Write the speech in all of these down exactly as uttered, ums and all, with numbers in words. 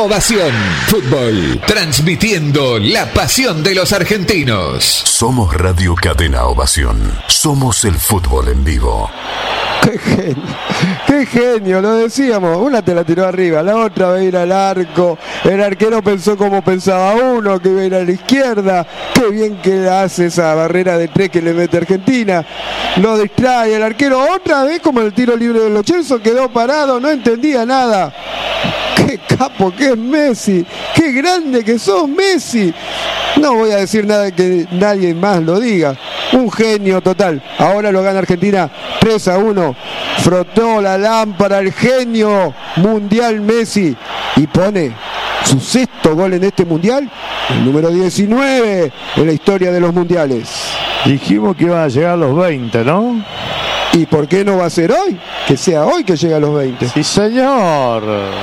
Ovación Fútbol, transmitiendo la pasión de los argentinos. Somos Radio Cadena Ovación. Somos el fútbol en vivo. Qué genio, qué genio, lo decíamos. Una te la tiró arriba, la otra va a ir al arco. El arquero pensó como pensaba uno, que iba a ir a la izquierda. Qué bien que hace esa barrera de tres que le mete Argentina. Lo distrae el arquero otra vez, como el tiro libre de Lo Celso, quedó parado, no entendía nada. Qué capo que es Messi, qué grande que sos, Messi. No voy a decir nada que nadie más lo diga. Un genio total. Ahora lo gana Argentina tres a uno. Frotó la lámpara el genio mundial Messi y pone su sexto gol en este mundial, el número diecinueve en la historia de los mundiales. Dijimos que iban a llegar a los veinte, ¿no? ¿Y por qué no va a ser hoy? Que sea hoy que llegue a los veinte. Sí, señor.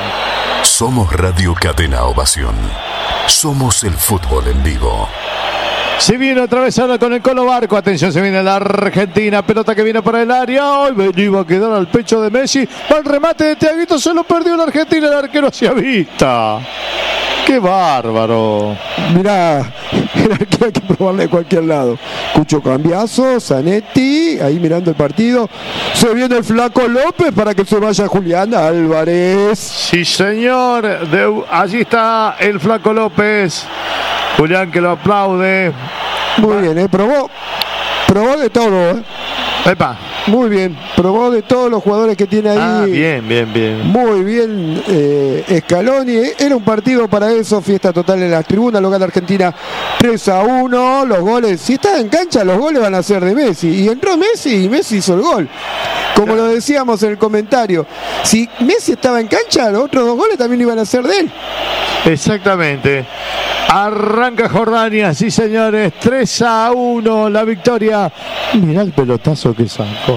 Somos Radio Cadena Ovación. Somos el fútbol en vivo. Se viene otra vez ahora con el Colo Barco. Atención, se viene la Argentina. Pelota que viene para el área. Hoy iba a quedar al pecho de Messi. Al remate de Thiaguito se lo perdió la Argentina. El arquero hacia vista. ¡Qué bárbaro! Mirá, el arquero hay que probarle de cualquier lado. Cucho Cambiaso, Zanetti, ahí mirando el partido. Se viene el Flaco López para que se vaya Julián Álvarez. Sí, señor. De, allí está el Flaco López. Julián que lo aplaude. Muy bien, ¿eh? Probó, probó de todo, ¿eh? Epa. Muy bien, probó de todos los jugadores que tiene ahí. Ah, bien, bien, bien. Muy bien, eh, Scaloni. Era un partido para eso, fiesta total en las tribunas. Lo gana Argentina tres a uno. Los goles, si está en cancha, los goles van a ser de Messi. Y entró Messi y Messi hizo el gol. Como lo decíamos en el comentario, si Messi estaba en cancha, los otros dos goles también iban a ser de él. Exactamente. Arranca Jordania, sí señores, tres a uno la victoria. Mirá el pelotazo que sacó.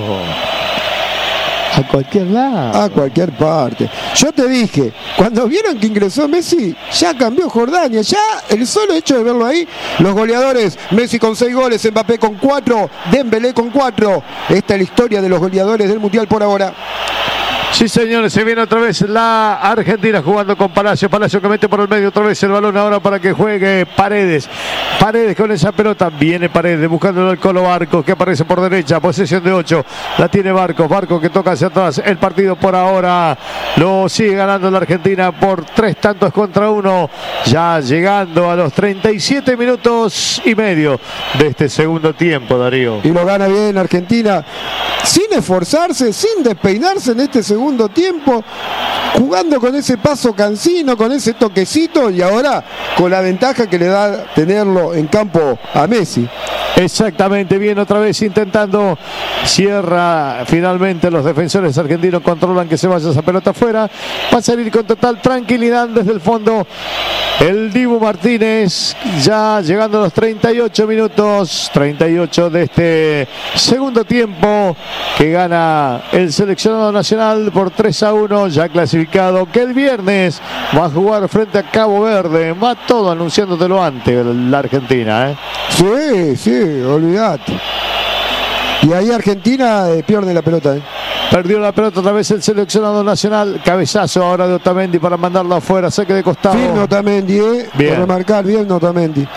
A cualquier lado. A cualquier parte. Yo te dije, cuando vieron que ingresó Messi, ya cambió Jordania. Ya el solo hecho de verlo ahí, los goleadores, Messi con seis goles, Mbappé con cuatro, Dembélé con cuatro. Esta es la historia de los goleadores del Mundial por ahora. Sí, señores, se viene otra vez la Argentina jugando con Palacio. Palacio que mete por el medio otra vez el balón ahora para que juegue Paredes. Paredes con esa pelota. Viene Paredes buscándolo el Colo Barcos que aparece por derecha. Posesión de ocho. La tiene Barcos. Barcos que toca hacia atrás. El partido por ahora lo sigue ganando la Argentina por tres tantos contra uno. Ya llegando a los treinta y siete minutos y medio de este segundo tiempo, Darío. Y lo gana bien Argentina. Sin esforzarse, sin despeinarse en este segundo tiempo, jugando con ese paso cansino, con ese toquecito y ahora con la ventaja que le da tenerlo en campo a Messi. Exactamente, bien otra vez intentando, cierra finalmente, los defensores argentinos controlan que se vaya esa pelota afuera, va a salir con total tranquilidad desde el fondo el Dibu Martínez, ya llegando a los treinta y ocho minutos, treinta y ocho de este segundo tiempo, que gana el seleccionado nacional por tres a uno, ya clasificado, que el viernes va a jugar frente a Cabo Verde, va todo anunciándotelo antes la Argentina, ¿eh? Sí, sí, olvidate. Y ahí Argentina eh, pierde la pelota, ¿eh? Perdió la pelota otra vez el seleccionado nacional. Cabezazo ahora de Otamendi para mandarla afuera, saque de costado. Bien Otamendi, ¿eh? Bien. Por remarcar, bien Otamendi.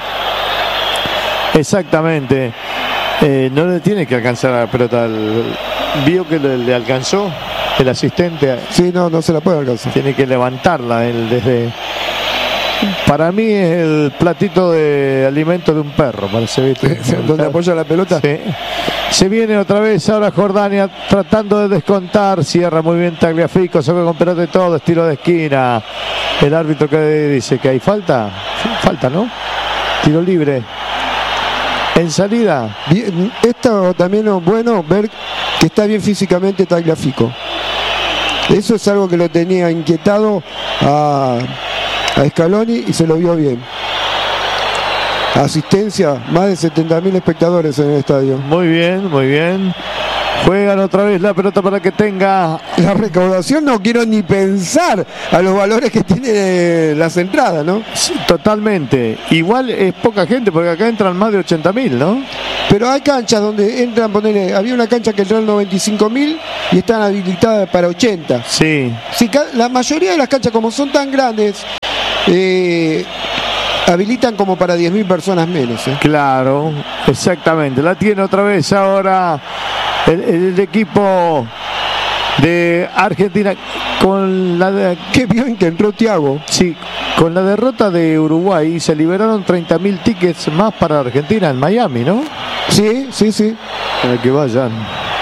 Exactamente. Eh, no le tiene que alcanzar la pelota. Al... Vio que le, le alcanzó el asistente. Sí, no, no se la puede alcanzar. Tiene que levantarla él desde... Para mí es el platito de alimento de un perro, parece, ¿viste? ¿Donde apoya la pelota? Sí. Se viene otra vez ahora Jordania tratando de descontar. Cierra muy bien Tagliafico, se ve con pelota y todo, estilo de esquina. El árbitro que dice que hay falta. Falta, ¿no? Tiro libre. En salida. Bien, esto también es bueno ver que está bien físicamente Tagliafico. Eso es algo que lo tenía inquietado a... a Scaloni y se lo vio bien. Asistencia, más de setenta mil espectadores en el estadio. Muy bien, muy bien. Juegan otra vez la pelota para que tenga... La recaudación no quiero ni pensar a los valores que tiene las entradas, ¿no? Sí, totalmente. Igual es poca gente porque acá entran más de ochenta mil, ¿no? Pero hay canchas donde entran, ponele, había una cancha que entraron noventa y cinco mil y están habilitadas para ochenta. Sí. Sí, la mayoría de las canchas, como son tan grandes, eh, habilitan como para diez mil personas menos. ¿eh? Claro, exactamente. La tiene otra vez ahora el, el equipo de Argentina con la de, qué bien que entró Thiago. Sí, con la derrota de Uruguay se liberaron treinta mil tickets más para Argentina en Miami, ¿no? Sí, sí, sí. Para que vayan.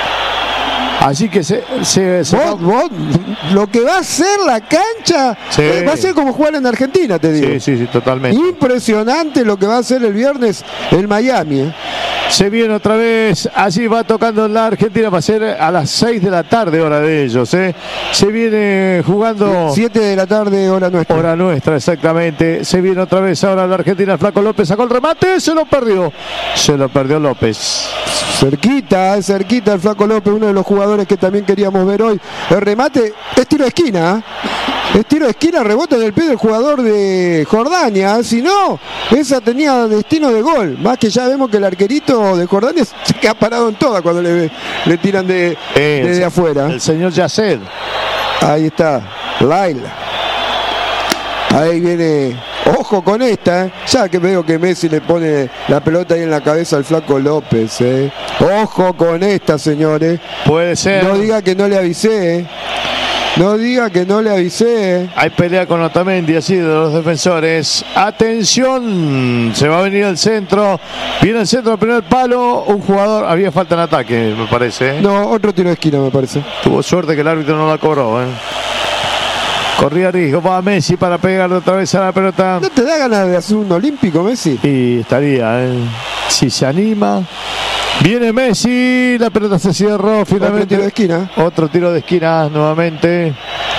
Así que se, se, se vos, vos, lo que va a ser la cancha sí. eh, va a ser como jugar en Argentina, te digo. Sí, sí, sí, totalmente. Impresionante lo que va a ser el viernes en Miami. ¿eh? Se viene otra vez, así va tocando en la Argentina, va a ser a las seis de la tarde, hora de ellos. ¿eh? Se viene jugando... siete de la tarde, hora nuestra. Hora nuestra, exactamente. Se viene otra vez ahora la Argentina, el Flaco López sacó el remate, se lo perdió. Se lo perdió López. Cerquita, cerquita el Flaco López, uno de los jugadores que también queríamos ver hoy. El remate es tiro de esquina, ¿eh? es tiro de esquina, rebote en el pie del jugador de Jordania. Si no, esa tenía destino de gol. Más que ya vemos que el arquerito de Jordania se queda parado en toda cuando le, le tiran de, eh, desde el, afuera. El señor Yaced. Ahí está, Laila. Ahí viene, ojo con esta, ¿eh? Ya que veo que Messi le pone la pelota ahí en la cabeza al Flaco López. ¿eh? Ojo con esta, señores. Puede ser. No diga que no le avisé. ¿eh? No diga que no le avisé. ¿eh? Hay pelea con Otamendi, así de los defensores. Atención, se va a venir el centro. Viene el centro al primer palo. Un jugador, había falta en ataque, me parece. ¿eh? No, otro tiro de esquina, me parece. Tuvo suerte que el árbitro no la cobró. ¿eh? Corría riesgo, va Messi para pegarle otra vez a la pelota. ¿No te da ganas de hacer un olímpico, Messi? Y estaría, ¿eh? Si se anima. Viene Messi, la pelota se cerró finalmente. Otro tiro de esquina. Otro tiro de esquina nuevamente.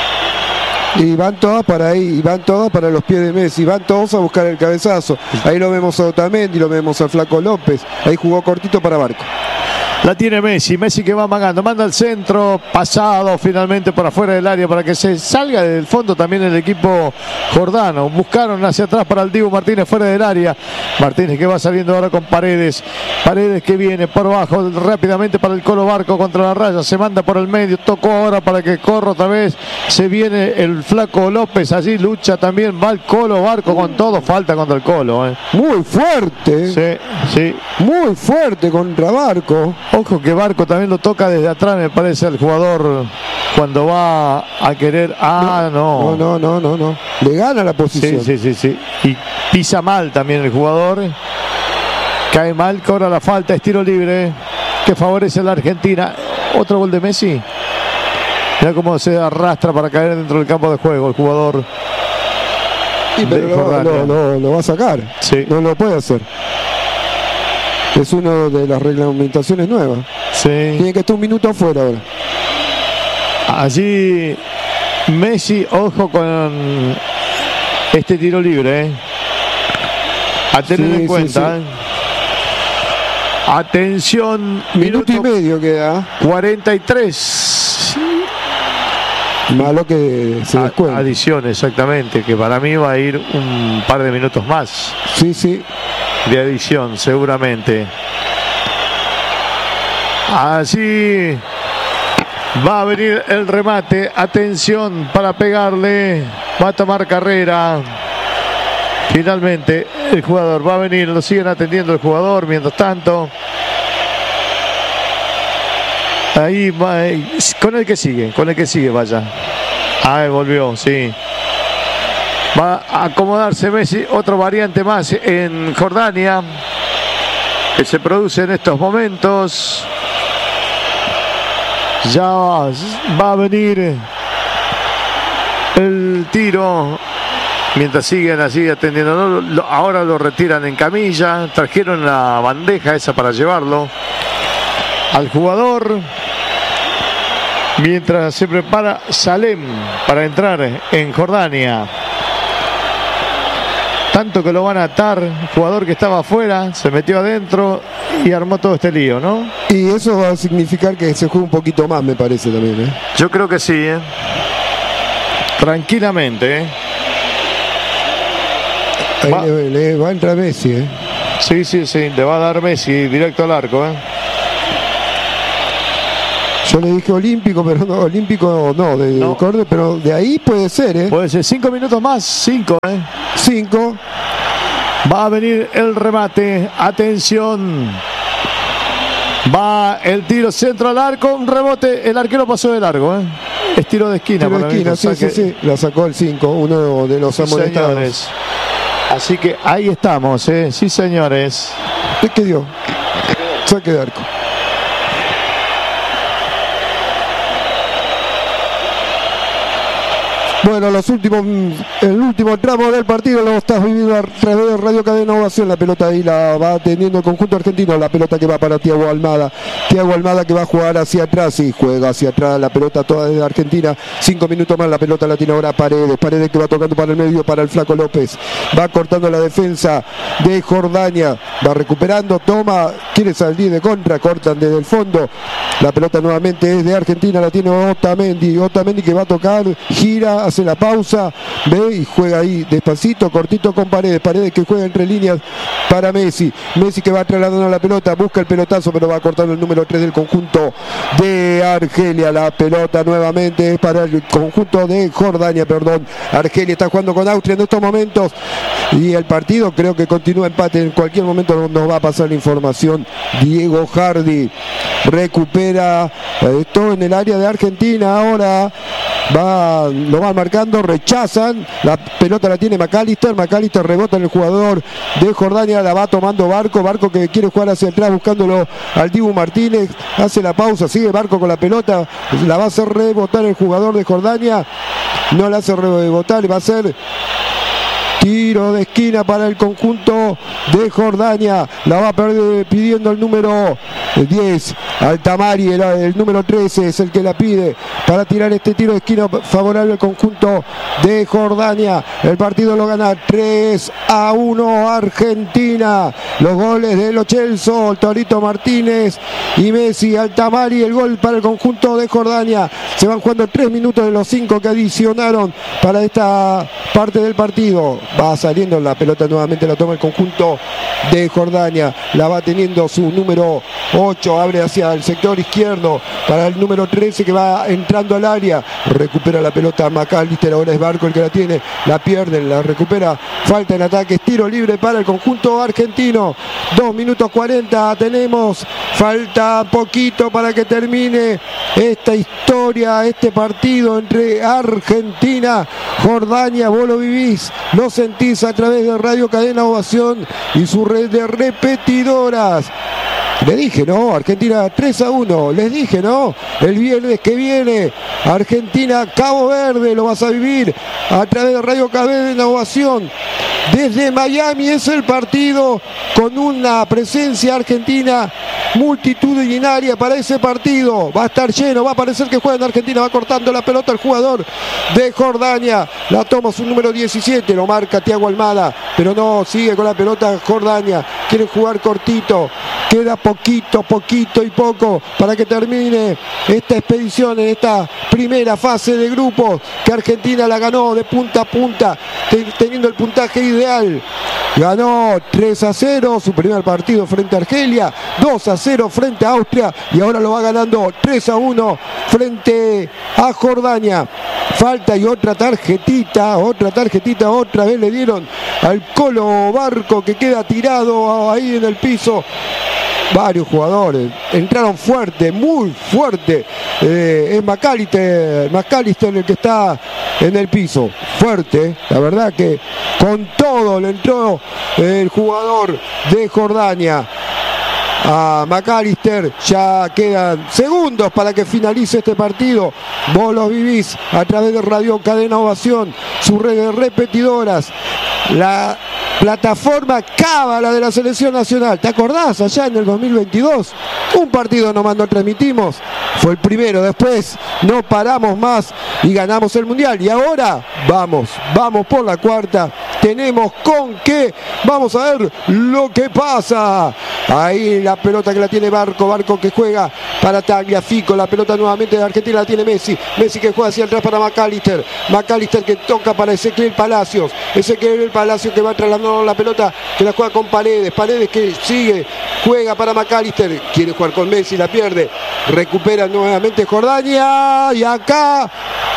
Y van todas para ahí, y van todas para los pies de Messi, van todos a buscar el cabezazo. Ahí lo vemos a Otamendi, lo vemos a Flaco López. Ahí jugó cortito para Barco. La tiene Messi, Messi que va amagando, manda al centro, pasado finalmente por afuera del área para que se salga del fondo también el equipo jordano. Buscaron hacia atrás para el Dibu Martínez fuera del área. Martínez que va saliendo ahora con Paredes. Paredes que viene por abajo rápidamente para el Colo Barco contra la raya. Se manda por el medio, tocó ahora para que corra otra vez. Se viene el Flaco López, allí lucha también, va el Colo Barco con todo, falta contra el Colo. ¿eh? Muy fuerte. Sí, sí. Muy fuerte contra Barco. Ojo que Barco también lo toca desde atrás, me parece, el jugador cuando va a querer. Ah, no. No, no, no, no, no. Le gana la posición. Sí, sí, sí, sí. Y pisa mal también el jugador. Cae mal, cobra la falta, es tiro libre que favorece a la Argentina. Otro gol de Messi. Mira cómo se arrastra para caer dentro del campo de juego el jugador. Sí, pero lo, lo, lo, lo va a sacar. Sí. No lo puede hacer. Es una de las reglamentaciones nuevas. Sí. Tiene que estar un minuto afuera ahora. Allí Messi, ojo con este tiro libre. ¿eh? A tener sí, en cuenta. Sí, sí. ¿eh? Atención. Minuto, minuto y medio queda. cuarenta y tres. Malo que se descuenta. Adición, exactamente. Que para mí va a ir un par de minutos más. Sí, sí. De adición, seguramente. Así va a venir el remate. Atención para pegarle. Va a tomar carrera. Finalmente el jugador va a venir. Lo siguen atendiendo el jugador. Mientras tanto, ahí va. Con el que sigue. Con el que sigue, vaya. Ahí volvió, sí. Va a acomodarse Messi, otra variante más en Jordania que se produce en estos momentos. Ya va a venir el tiro mientras siguen así atendiendo. Ahora lo retiran en camilla, trajeron la bandeja esa para llevarlo al jugador. Mientras se prepara Salem para entrar en Jordania. Tanto que lo van a atar, jugador que estaba afuera, se metió adentro y armó todo este lío, ¿no? Y eso va a significar que se juegue un poquito más, me parece también, ¿eh? Yo creo que sí, ¿eh? Tranquilamente, ¿eh? Ahí va. Le, le va a entrar Messi, ¿eh? Sí, sí, sí, le va a dar Messi directo al arco, ¿eh? Yo le dije olímpico, pero no, olímpico no, de, no. Córdoba, pero de ahí puede ser, ¿eh? Puede ser, cinco minutos más, cinco, ¿eh? Cinco. Va a venir el remate, atención. Va el tiro centro al arco, un rebote, el arquero pasó de largo, ¿eh? Es tiro de esquina. Tiro de esquina, sí, sí, sí, la sacó el cinco, uno de los sí, amonestados. Señores. Así que ahí estamos, ¿eh? Sí, señores. ¿Qué dio? Saque de arco. Bueno, los últimos, el último tramo del partido lo estás viviendo a través de Radio Cadena Ovación. La pelota ahí la va teniendo el conjunto argentino. La pelota que va para Thiago Almada. Thiago Almada que va a jugar hacia atrás y juega hacia atrás. La pelota toda desde Argentina. Cinco minutos más. La pelota la tiene ahora Paredes. Paredes que va tocando para el medio para el Flaco López. Va cortando la defensa de Jordania. Va recuperando. Toma. Quiere salir de contra. Cortan desde el fondo. La pelota nuevamente es de Argentina. La tiene Otamendi. Otamendi que va a tocar. Gira. Hace la pausa, ve y juega ahí despacito, cortito con Paredes, Paredes que juega entre líneas para Messi, Messi que va trasladando la pelota, busca el pelotazo pero va cortando el número tres del conjunto de Argelia. La pelota nuevamente es para el conjunto de Jordania, perdón, Argelia está jugando con Austria en estos momentos y el partido creo que continúa empate, en cualquier momento nos va a pasar la información. Diego Hardy recupera esto en el área de Argentina, ahora va, lo van marcando, rechazan, la pelota la tiene McAllister, McAllister rebota en el jugador de Jordania, la va tomando Barco, Barco que quiere jugar hacia atrás buscándolo al Dibu Martínez, hace la pausa, sigue Barco con la pelota, la va a hacer rebotar el jugador de Jordania, no la hace rebotar, va a ser tiro de esquina para el conjunto de Jordania. La va a perder pidiendo el número diez. Altamari, el, el número trece es el que la pide para tirar este tiro de esquina favorable al conjunto de Jordania. El partido lo gana tres a uno Argentina. Los goles de Lo Celso, Torito Martínez y Messi. Altamari, el gol para el conjunto de Jordania. Se van jugando tres minutos de los cinco que adicionaron para esta parte del partido. Va saliendo la pelota nuevamente, la toma el conjunto de Jordania, la va teniendo su número ocho, abre hacia el sector izquierdo para el número trece que va entrando al área, recupera la pelota McAllister, ahora es Barco el que la tiene, la pierden, la recupera, falta en ataque, tiro libre para el conjunto argentino, dos minutos cuarenta tenemos, falta poquito para que termine esta historia, este partido entre Argentina, Jordania. Vos lo vivís, lo sentís a través de Radio Cadena Ovación y su red de repetidoras. Le dije, ¿no? Argentina tres a uno. Les dije, ¿no? El viernes que viene, Argentina, Cabo Verde, lo vas a vivir a través de Radio Cadena Ovación. Desde Miami es el partido con una presencia argentina multitudinaria para ese partido. Va a estar lleno, va a parecer que juega en Argentina, va cortando la pelota el jugador de Jordania. La toma su número diecisiete, lo marca Thiago Almada, pero no, sigue con la pelota Jordania. Quiere jugar cortito. Queda poquito, poquito y poco para que termine esta expedición en esta primera fase de grupos que Argentina la ganó de punta a punta, teniendo el puntaje ideal. Ganó tres a cero su primer partido frente a Argelia, dos a cero frente a Austria y ahora lo va ganando tres a uno frente a Jordania. Falta y otra tarjetita, otra tarjetita, otra vez le dieron al Colo Barco que queda tirado ahí en el piso. Varios jugadores entraron fuerte, muy fuerte. Eh, es McAllister, McAllister el que está en el piso. Fuerte, la verdad que con todo le entró el jugador de Jordania a McAllister. Ya quedan segundos para que finalice este partido. Vos lo vivís a través de Radio Cadena Ovación, su red de repetidoras, la plataforma cábala de la selección nacional. ¿Te acordás? Allá en el dos mil veintidós, un partido nomás no transmitimos, fue el primero, después no paramos más y ganamos el mundial. Y ahora vamos, vamos por la cuarta, tenemos con qué, vamos a ver lo que pasa Ahí la pelota que la tiene Barco, Barco que juega para Tagliafico, la pelota nuevamente de Argentina la tiene Messi, Messi que juega hacia atrás para McAllister, McAllister que toca para Ezequiel Palacios, Ezequiel Palacios que va trasladando la pelota, que la juega con Paredes, Paredes que sigue, juega para McAllister, quiere jugar con Messi, la pierde, recupera nuevamente Jordania y acá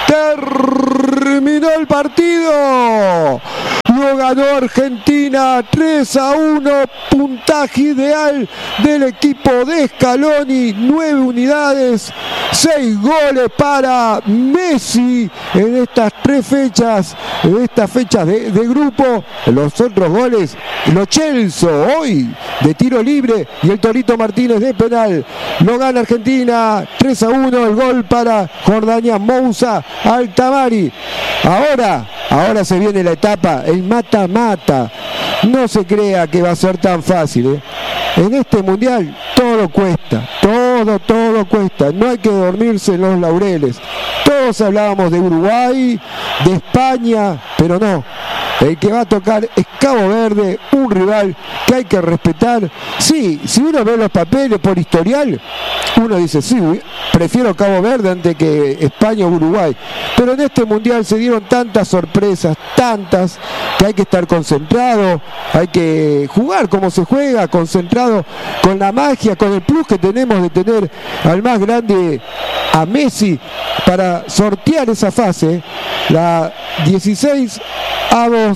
terminó el partido. Lo ganó Argentina tres a uno, puntaje ideal del equipo de Scaloni, nueve unidades, seis goles para Messi en estas tres fechas, en estas fechas de, de grupo. Los otros goles, Lo Celso hoy de tiro libre y el Torito Martínez de penal. Lo gana Argentina tres a uno, el gol para Jordania, Moussa Altamari. Ahora, ahora se viene la etapa, el mata-mata. No se crea que va a ser tan fácil, ¿eh? En este mundial todo cuesta, todo, todo cuesta. No hay que dormirse en los laureles. Todos hablábamos de Uruguay, de España, pero no. El que va a tocar es Cabo Verde, un rival que hay que respetar. Sí, si uno ve los papeles por historial, uno dice, sí, prefiero Cabo Verde antes que España o Uruguay. Pero en este mundial se dieron tantas sorpresas, tantas, que hay que estar concentrado, hay que jugar como se juega, concentrado con la magia, con el plus que tenemos de tener al más grande, a Messi, para sortear esa fase, la dieciséis avos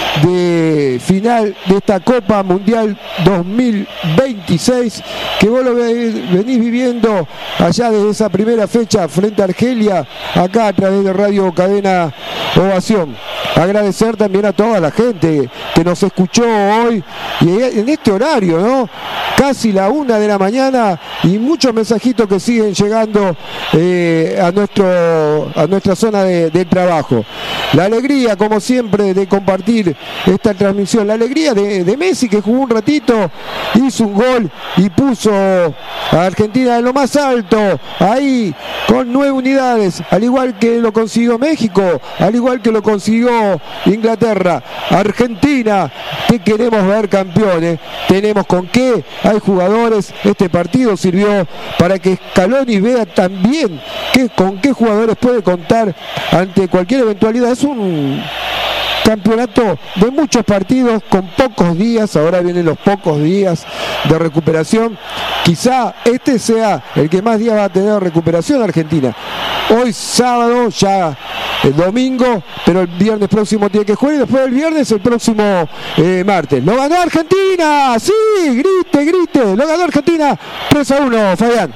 de final de esta Copa Mundial dos mil veintiséis, que vos lo venís viviendo allá desde esa primera fecha frente a Argelia, acá a través de Radio Cadena Ovación. Agradecer también a toda la gente que nos escuchó hoy y en este horario, ¿no? Casi la una de la mañana, y muchos mensajitos que siguen llegando eh, a nuestro a nuestra zona de, de trabajo. La alegría, como siempre, de compartir esta transmisión. La alegría de, de Messi, que jugó un ratito, hizo un gol y puso a Argentina en lo más alto, ahí con nueve unidades, al igual que lo consiguió México, al igual que lo consiguió Inglaterra. Argentina, que queremos ver campeones, tenemos con qué, hay jugadores. Este partido sirvió para que Scaloni vea también que, con qué jugadores puede contar ante cualquier eventualidad. Es un campeonato de muchos partidos con pocos días, ahora vienen los pocos días de recuperación. Quizá este sea el que más días va a tener de recuperación Argentina. Hoy sábado, ya el domingo, pero el viernes próximo tiene que jugar y después el viernes el próximo eh, martes. ¡Lo ganó Argentina! ¡Sí! ¡Grite, grite! ¡Lo ganó Argentina! tres a uno, Fabián.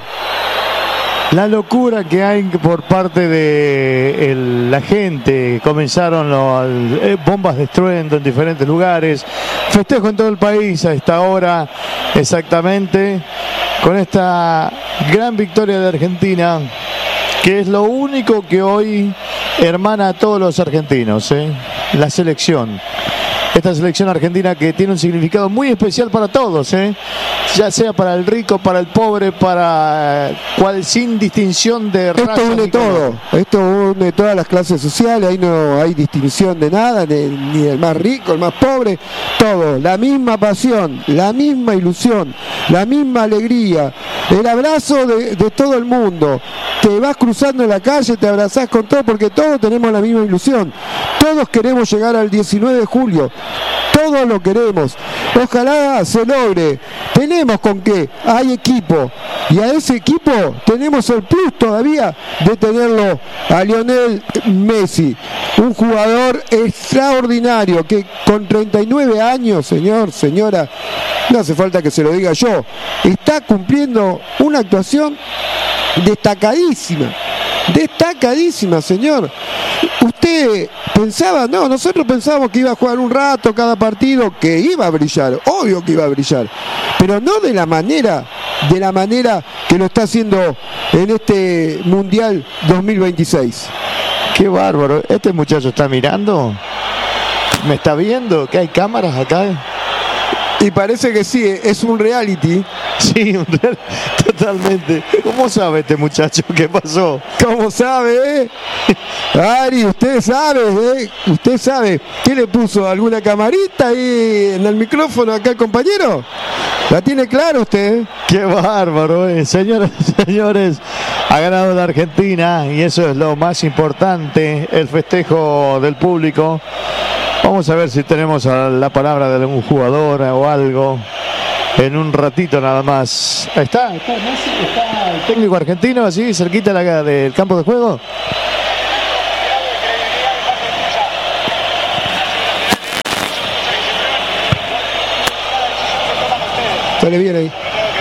La locura que hay por parte de el, la gente. Comenzaron los, eh, bombas de estruendo en diferentes lugares. Festejo en todo el país a esta hora, exactamente, con esta gran victoria de Argentina, que es lo único que hoy hermana a todos los argentinos, ¿eh? La selección. Esta selección argentina que tiene un significado muy especial para todos, ¿eh? Ya sea para el rico, para el pobre, para cual, sin distinción de raza. Esto une todo, esto une todas las clases sociales, ahí no hay distinción de nada, de, ni el más rico, el más pobre, todo, la misma pasión, la misma ilusión, la misma alegría, el abrazo de, de todo el mundo. Te vas cruzando en la calle, te abrazás con todo, porque todos tenemos la misma ilusión, todos queremos llegar al diecinueve de julio. Todos lo queremos, ojalá se logre, tenemos con qué, hay equipo, y a ese equipo tenemos el plus todavía de tenerlo a Lionel Messi, un jugador extraordinario que con treinta y nueve años, señor, señora, no hace falta que se lo diga yo, está cumpliendo una actuación destacadísima, destacadísima, señor. Usted pensaba, no, nosotros pensábamos que iba a jugar un rato cada partido, que iba a brillar, obvio que iba a brillar, pero no de la manera, de la manera que lo está haciendo en este Mundial dos mil veintiséis. Qué bárbaro, este muchacho está mirando, me está viendo, que hay cámaras acá. Y parece que sí, es un reality, Sí, totalmente. ¿Cómo sabe este muchacho qué pasó? ¿Cómo sabe, eh? Ari, usted sabe, eh. Usted sabe. ¿Qué le puso? ¿Alguna camarita ahí en el micrófono acá, compañero? ¿La tiene claro usted? eh? Qué bárbaro, eh. Señoras y señores, ha ganado la Argentina y eso es lo más importante, el festejo del público. Vamos a ver si tenemos la palabra de algún jugador o algo. En un ratito nada más. ¿Está, está, está el técnico argentino así, cerquita de la, del campo de juego? Sale bien ahí.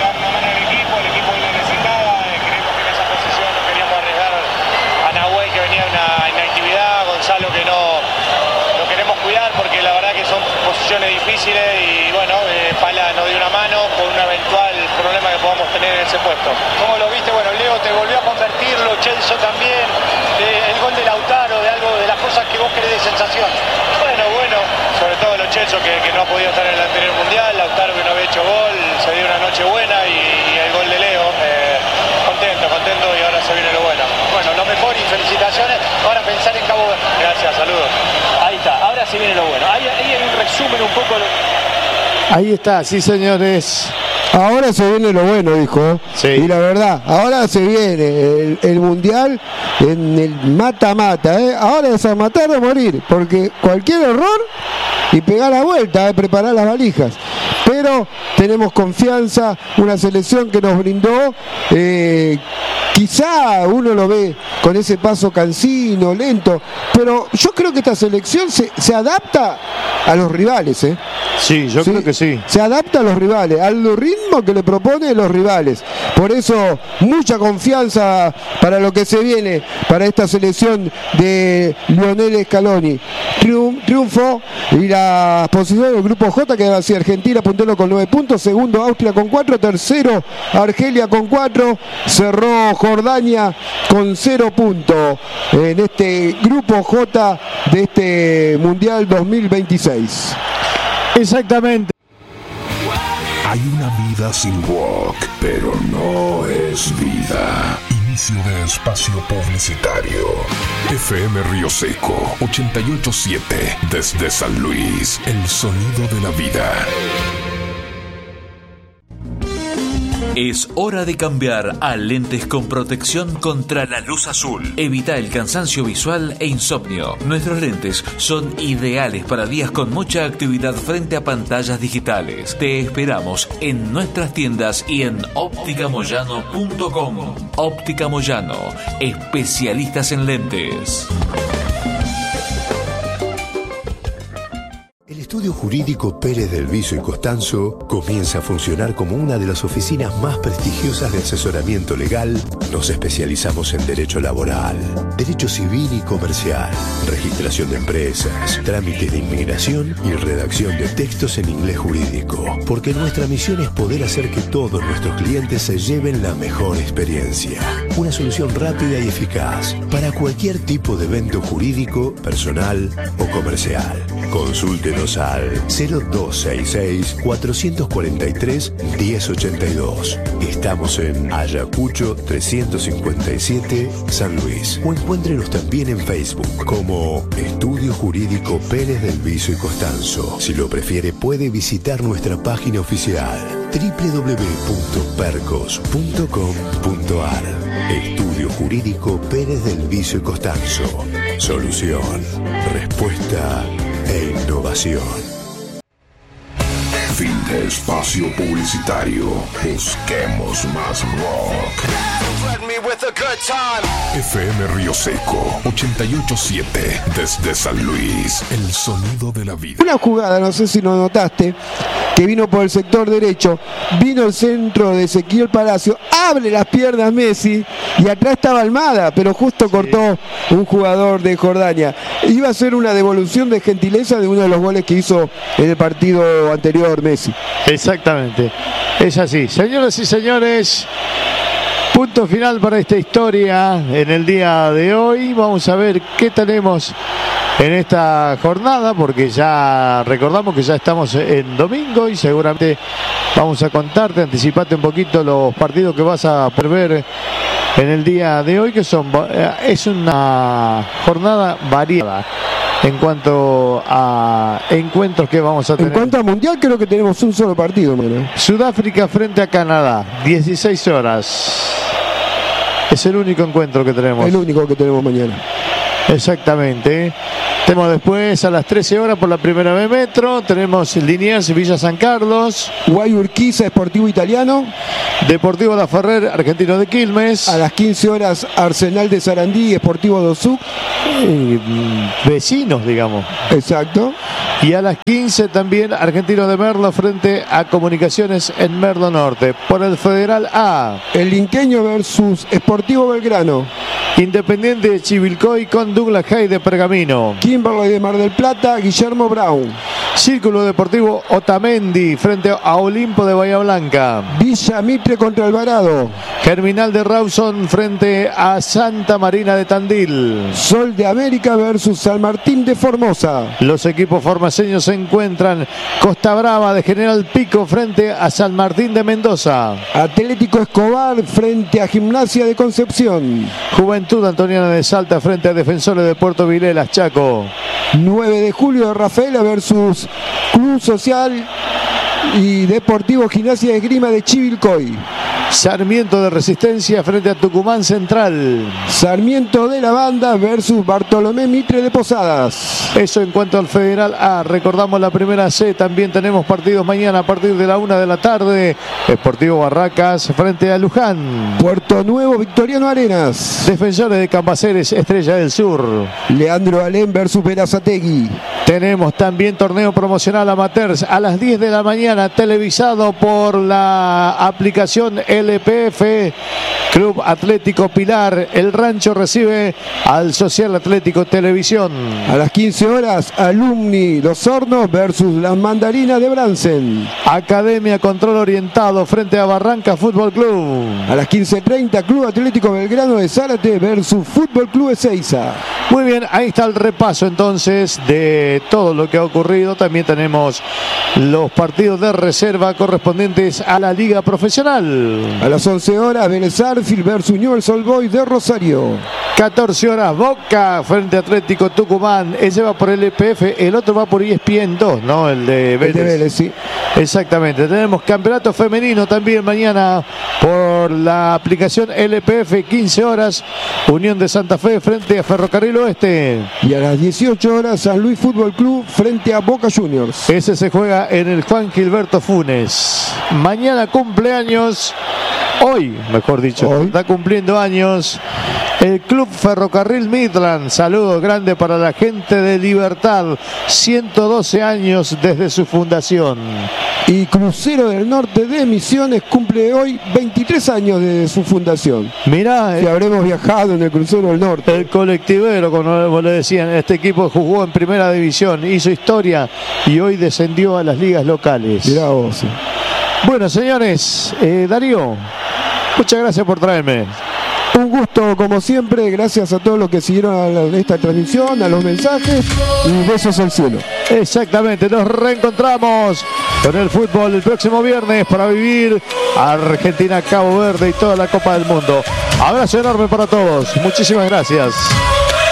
Difíciles y bueno, eh, Pala nos dio una mano por un eventual problema que podamos tener en ese puesto. ¿Cómo lo viste? Bueno, Leo te volvió a convertirlo, Celso también, eh, el gol de Lautaro, de algo de las cosas que vos querés de sensación. Bueno, bueno, sobre todo los Celso que, que no ha podido estar en el anterior mundial, Lautaro que no había hecho gol, se dio una noche buena y, y el gol de Leo. Eh, contento, contento y ahora se viene lo bueno. Bueno, lo mejor y felicitaciones. Ahora pensar en Cabo Verde. Gracias, saludos. Ahí está, ahora sí viene lo bueno. Ahí, ahí hay un resumen un poco. Lo... Ahí está, sí señores. Ahora se viene lo bueno, dijo. Sí. Y la verdad, ahora se viene el, el mundial en el mata-mata. ¿eh? Ahora es a matar o morir, porque cualquier error y pegar la vuelta, ¿eh? Preparar las valijas. Pero tenemos confianza, una selección que nos brindó, eh, quizá uno lo ve con ese paso cansino, lento, pero yo creo que esta selección se, se adapta a los rivales. ¿eh? Sí, yo ¿Sí? creo que sí. Se adapta a los rivales, al ritmo que le propone los rivales. Por eso, mucha confianza para lo que se viene, para esta selección de Lionel Scaloni. Triun- triunfo y la posición del grupo J queda así: Argentina puntero con nueve puntos, segundo Austria con cuatro, tercero Argelia con cuatro, cerró Jordania con cero puntos en este grupo J de este Mundial dos mil veintiséis. Exactamente. Hay una vida sin rock, pero no es vida. Inicio de espacio publicitario. F M Río Seco ochenta y ocho punto siete desde San Luis, el sonido de la vida. Es hora de cambiar a lentes con protección contra la luz azul. Evita el cansancio visual e insomnio. Nuestros lentes son ideales para días con mucha actividad frente a pantallas digitales. Te esperamos en nuestras tiendas y en óptica moyano punto com. Óptica Moyano, especialistas en lentes. El estudio jurídico Pérez del Viso y Costanzo comienza a funcionar como una de las oficinas más prestigiosas de asesoramiento legal. Nos especializamos en derecho laboral, derecho civil y comercial, registración de empresas, trámites de inmigración y redacción de textos en inglés jurídico. Porque nuestra misión es poder hacer que todos nuestros clientes se lleven la mejor experiencia. Una solución rápida y eficaz para cualquier tipo de evento jurídico, personal o comercial. Consúltenos al cero dos seis seis, cuatro cuatro tres, uno cero ocho dos. Estamos en Ayacucho trescientos cincuenta y siete, San Luis. O encuéntrenos también en Facebook como Estudio Jurídico Pérez del Viso y Costanzo. Si lo prefiere, puede visitar nuestra página oficial doble u doble u doble u punto percos punto com punto a r. Estudio Jurídico Pérez del Viso y Costanzo. Solución, respuesta e innovación. Fin de espacio publicitario. Busquemos más rock. F M Río Seco ochenta y ocho punto siete desde San Luis, el sonido de la vida. Una jugada, no sé si lo notaste, que vino por el sector derecho, vino el centro de Ezequiel Palacio, abre las piernas Messi y atrás estaba Almada, pero justo cortó un jugador de Jordania. Iba a ser una devolución de gentileza de uno de los goles que hizo en el partido anterior Messi. Exactamente, es así. Señoras y señores, Punto final para esta historia en el día de hoy. Vamos a ver qué tenemos en esta jornada, porque ya recordamos que ya estamos en domingo y seguramente vamos a contarte, anticipate un poquito los partidos que vas a prever en el día de hoy, que son es una jornada variada en cuanto a encuentros que vamos a tener. En cuanto a mundial, creo que tenemos un solo partido, mano. Sudáfrica frente a Canadá, dieciséis horas. Es el único encuentro que tenemos. El único que tenemos mañana. Exactamente. Tenemos después a las trece horas por la primera B Metro. Tenemos Liniers, Villa San Carlos. Guayurquiza, Sportivo Italiano. Deportivo La Ferrer, Argentino de Quilmes. A las quince horas Arsenal de Sarandí, Sportivo Dosuk. Eh, vecinos, digamos. Exacto. Y a las quince también Argentino de Merlo frente a Comunicaciones en Merlo Norte. Por el Federal A. El Linqueño versus Sportivo Belgrano. Independiente de Chivilcoy con Douglas Hay de Pergamino. Kimberley de Mar del Plata, Guillermo Brown. Círculo Deportivo Otamendi frente a Olimpo de Bahía Blanca. Villa Mitre contra Alvarado. Germinal de Rawson frente a Santa Marina de Tandil. Sol de América versus San Martín de Formosa. Los equipos formaseños se encuentran. Costa Brava de General Pico frente a San Martín de Mendoza. Atlético Escobar frente a Gimnasia de Concepción. Juventud Antoniana de Salta frente a Defensores de Puerto Vilelas, Chaco. nueve de julio de Rafaela versus Club Social y Deportivo Gimnasia de Esgrima de Chivilcoy. Sarmiento de Resistencia frente a Tucumán Central. Sarmiento de la Banda versus Bartolomé Mitre de Posadas. Eso en cuanto al Federal A. Recordamos la primera C. También tenemos partidos mañana a partir de la una de la tarde. Sportivo Barracas frente a Luján. Puerto Nuevo, Victoriano Arenas. Defensores de Cambaceres, Estrella del Sur. Leandro Alén versus Berazategui. Tenemos también torneo promocional amateurs a las diez de la mañana, televisado por la aplicación L P F. Club Atlético Pilar, El Rancho recibe al Social Atlético Televisión. A las quince horas, Alumni Los Hornos versus las Mandarinas de Bransen. Academia Control Orientado frente a Barranca Fútbol Club. A las quince treinta, Club Atlético Belgrano de Zárate versus Fútbol Club Ezeiza. Muy bien, ahí está el repaso entonces de todo lo que ha ocurrido. También tenemos los partidos de reserva correspondientes a la Liga Profesional. A las once horas, Vélez Arfield versus Newell's Old Boys de Rosario. catorce horas, Boca frente a Atlético Tucumán. Ese va por el E P F, el otro va por E S P N dos, ¿no? El de Vélez. El de Vélez, sí. Exactamente. Tenemos campeonato femenino también mañana por la aplicación L P F, quince horas. Unión de Santa Fe frente a Ferrocarril Oeste. Y a las dieciocho horas, San Luis Fútbol Club frente a Boca Juniors. Ese se juega en el Juan Gilberto Funes. Mañana cumpleaños, hoy, mejor dicho, hoy está cumpliendo años el Club Ferrocarril Midland. Saludo grande para la gente de Libertad. ciento doce años desde su fundación. Y Crucero del Norte de Misiones cumple hoy veintitrés años de su fundación. Mirá, que habremos viajado en el Crucero del Norte. El colectivero, como le decían, este equipo jugó en primera división, hizo historia y hoy descendió a las ligas locales. Mirá vos. Bueno, señores, eh, Darío, muchas gracias por traerme. Un gusto como siempre, gracias a todos los que siguieron a la, esta transmisión, a los mensajes y besos al cielo. Exactamente, nos reencontramos con el fútbol el próximo viernes para vivir Argentina, Cabo Verde y toda la Copa del Mundo. Abrazo enorme para todos, muchísimas gracias.